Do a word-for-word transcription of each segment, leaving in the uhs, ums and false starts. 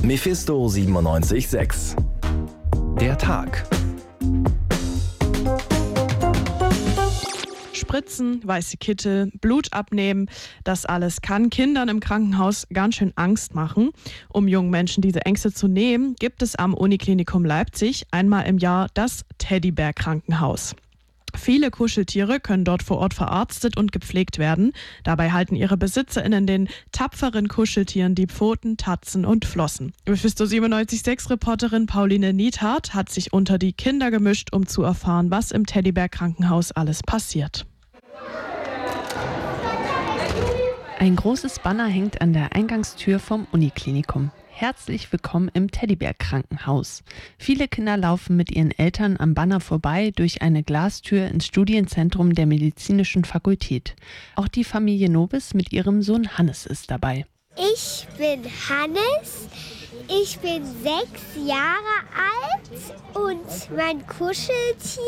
Mephisto siebenundneunzig Komma sechs. Der Tag. Spritzen, weiße Kittel, Blut abnehmen, das alles kann Kindern im Krankenhaus ganz schön Angst machen. Um jungen Menschen diese Ängste zu nehmen, gibt es am Uniklinikum Leipzig einmal im Jahr das Teddybär-Krankenhaus. Viele Kuscheltiere können dort vor Ort verarztet und gepflegt werden. Dabei halten ihre BesitzerInnen den tapferen Kuscheltieren die Pfoten, Tatzen und Flossen. Mephisto siebenundneunzig Komma sechs Reporterin Pauline Niethardt hat sich unter die Kinder gemischt, um zu erfahren, was im Teddybär-Krankenhaus alles passiert. Ein großes Banner hängt an der Eingangstür vom Uniklinikum. Herzlich willkommen im Teddybär-Krankenhaus. Viele Kinder laufen mit ihren Eltern am Banner vorbei durch eine Glastür ins Studienzentrum der Medizinischen Fakultät. Auch die Familie Nobis mit ihrem Sohn Hannes ist dabei. Ich bin Hannes, ich bin sechs Jahre alt und mein Kuscheltier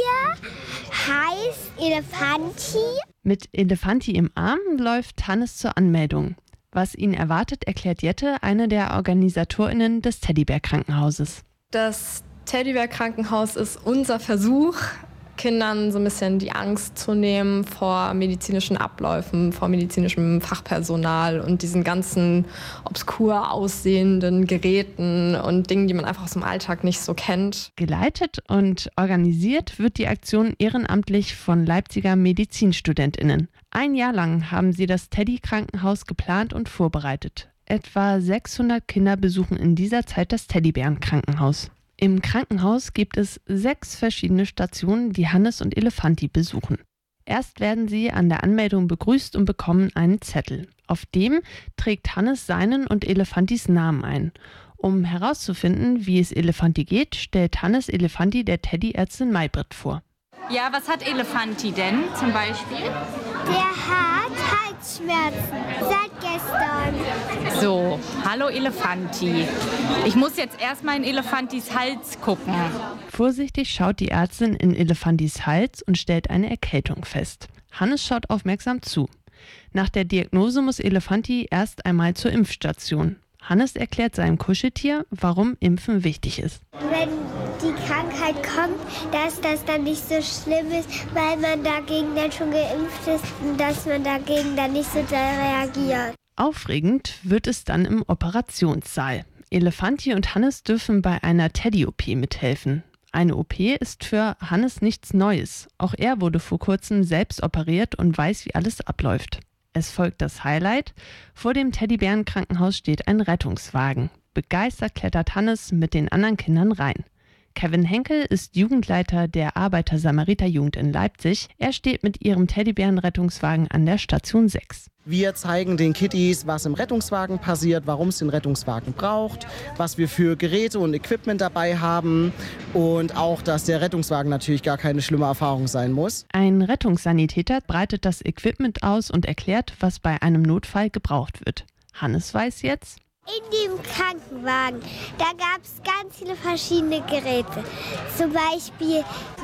heißt Elefanti. Mit Elefanti im Arm läuft Hannes zur Anmeldung. Was ihn erwartet, erklärt Jette, eine der OrganisatorInnen des Teddybär-Krankenhauses. Das Teddybär-Krankenhaus ist unser Versuch, Kindern so ein bisschen die Angst zu nehmen vor medizinischen Abläufen, vor medizinischem Fachpersonal und diesen ganzen obskur aussehenden Geräten und Dingen, die man einfach aus dem Alltag nicht so kennt. Geleitet und organisiert wird die Aktion ehrenamtlich von Leipziger MedizinstudentInnen. Ein Jahr lang haben sie das Teddy-Krankenhaus geplant und vorbereitet. Etwa sechshundert Kinder besuchen in dieser Zeit das Teddybären-Krankenhaus. Im Krankenhaus gibt es sechs verschiedene Stationen, die Hannes und Elefanti besuchen. Erst werden sie an der Anmeldung begrüßt und bekommen einen Zettel. Auf dem trägt Hannes seinen und Elefantis Namen ein. Um herauszufinden, wie es Elefanti geht, stellt Hannes Elefanti der Teddyärztin Maybrit vor. Ja, was hat Elefanti denn zum Beispiel? Der hat Halsschmerzen seit gestern. So, hallo Elefanti. Ich muss jetzt erstmal in Elefantis Hals gucken. Vorsichtig schaut die Ärztin in Elefantis Hals und stellt eine Erkältung fest. Hannes schaut aufmerksam zu. Nach der Diagnose muss Elefanti erst einmal zur Impfstation. Hannes erklärt seinem Kuscheltier, warum Impfen wichtig ist. Wenn die Krankheit kommt, dass das dann nicht so schlimm ist, weil man dagegen dann schon geimpft ist und dass man dagegen dann nicht so doll reagiert. Aufregend wird es dann im Operationssaal. Elefanti und Hannes dürfen bei einer Teddy-O P mithelfen. Eine O P ist für Hannes nichts Neues. Auch er wurde vor kurzem selbst operiert und weiß, wie alles abläuft. Es folgt das Highlight. Vor dem Teddybären-Krankenhaus steht ein Rettungswagen. Begeistert klettert Hannes mit den anderen Kindern rein. Kevin Henkel ist Jugendleiter der Arbeiter-Samariter-Jugend in Leipzig. Er steht mit ihrem Teddybären-Rettungswagen an der Station sechs. Wir zeigen den Kitties, was im Rettungswagen passiert, warum es den Rettungswagen braucht, was wir für Geräte und Equipment dabei haben und auch, dass der Rettungswagen natürlich gar keine schlimme Erfahrung sein muss. Ein Rettungssanitäter breitet das Equipment aus und erklärt, was bei einem Notfall gebraucht wird. Hannes weiß jetzt: In dem Krankenwagen, da gab es ganz viele verschiedene Geräte. Zum Beispiel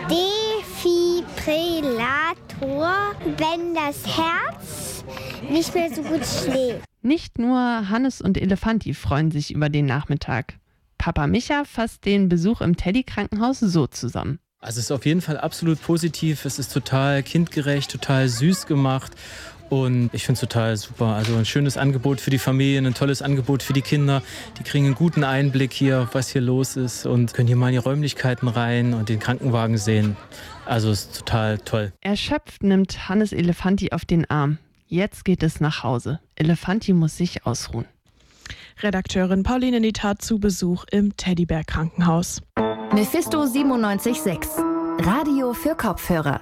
Defibrillator, wenn das Herz nicht mehr so gut schlägt. Nicht nur Hannes und Elefanti freuen sich über den Nachmittag. Papa Micha fasst den Besuch im Teddy-Krankenhaus so zusammen. Also es ist auf jeden Fall absolut positiv. Es ist total kindgerecht, total süß gemacht. Und ich finde es total super. Also ein schönes Angebot für die Familien, ein tolles Angebot für die Kinder. Die kriegen einen guten Einblick hier, was hier los ist und können hier mal in die Räumlichkeiten rein und den Krankenwagen sehen. Also es ist total toll. Erschöpft nimmt Hannes Elefanti auf den Arm. Jetzt geht es nach Hause. Elefanti muss sich ausruhen. Redakteurin Pauline Niethardt zu Besuch im Teddybär-Krankenhaus. Mephisto siebenundneunzig Komma sechs. Radio für Kopfhörer.